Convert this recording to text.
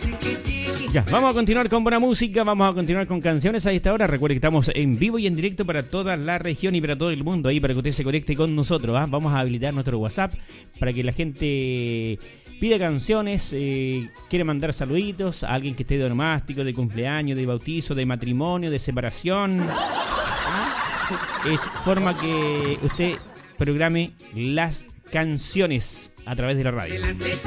Ya, vamos a continuar con buena música, vamos a continuar con canciones a esta hora. Recuerde que estamos en vivo y en directo para toda la región y para todo el mundo, ahí para que usted se conecte con nosotros, ¿ah? Vamos a habilitar nuestro WhatsApp para que la gente pida canciones, quiere mandar saluditos a alguien que esté de onomástico, de cumpleaños, de bautizo, de matrimonio, de separación. Es forma que usted programe las canciones a través de la radio.